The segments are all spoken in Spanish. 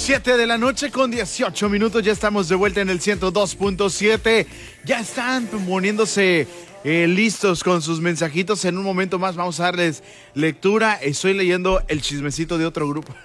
7 de la noche con 18 minutos, ya estamos de vuelta en el 102.7. Ya están poniéndose listos con sus mensajitos. En un momento más vamos a darles lectura. Estoy leyendo el chismecito de otro grupo.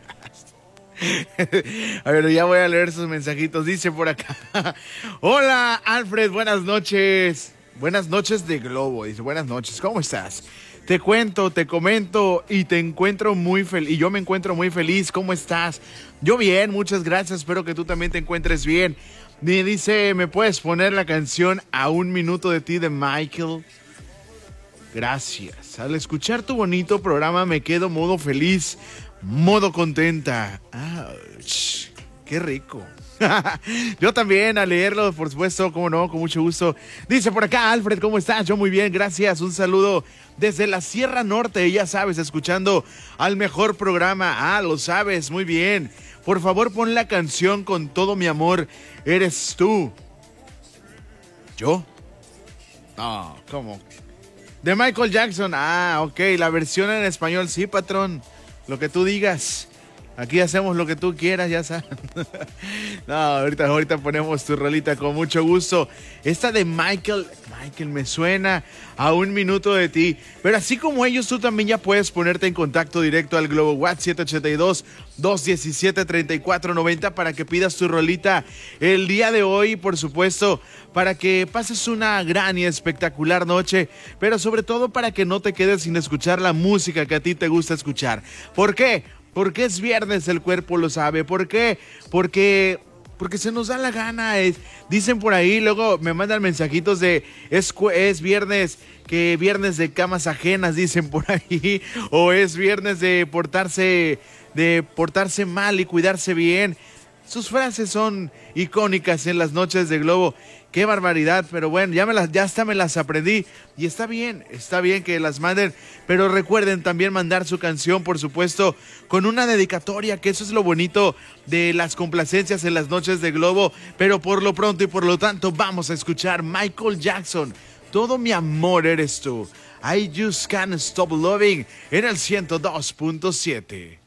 A ver, ya voy a leer sus mensajitos. Dice por acá: hola Alfred, buenas noches. Buenas noches de Globo. Dice, buenas noches, ¿cómo estás? Te cuento, te comento y te encuentro muy feliz. Y yo me encuentro muy feliz. ¿Cómo estás? Yo bien, muchas gracias. Espero que tú también te encuentres bien. Me dice, ¿me puedes poner la canción A un minuto de ti de Michael? Gracias. Al escuchar tu bonito programa me quedo modo feliz, modo contenta. ¡Auch! ¡Qué rico! Yo también, a leerlo, por supuesto, cómo no, con mucho gusto. Dice por acá, Alfred, ¿cómo estás? Yo muy bien, gracias. Un saludo desde la Sierra Norte, ya sabes, escuchando al mejor programa. Lo sabes, muy bien. Por favor, pon la canción Con todo mi amor, eres tú. ¿Yo? No, ¿cómo? De Michael Jackson. Ok, la versión en español, sí, patrón. Lo que tú digas. Aquí hacemos lo que tú quieras, ya sabes. No, ahorita ponemos tu rolita con mucho gusto. Esta de Michael me suena A un minuto de ti. Pero así como ellos, tú también ya puedes ponerte en contacto directo al Globo WhatsApp 782-217-3490 para que pidas tu rolita el día de hoy, por supuesto, para que pases una gran y espectacular noche, pero sobre todo para que no te quedes sin escuchar la música que a ti te gusta escuchar. ¿Por qué? Porque es viernes, el cuerpo lo sabe. ¿Por qué? Porque se nos da la gana. Dicen por ahí, luego me mandan mensajitos de es viernes, que viernes de camas ajenas, dicen por ahí, o es viernes de portarse mal y cuidarse bien. Sus frases son icónicas en las noches de Globo. Qué barbaridad, pero bueno, ya hasta me las aprendí. Y está bien que las manden. Pero recuerden también mandar su canción, por supuesto, con una dedicatoria, que eso es lo bonito de las complacencias en las noches de Globo. Pero por lo pronto y por lo tanto vamos a escuchar Michael Jackson, Todo mi amor eres tú. I just can't stop loving en el 102.7.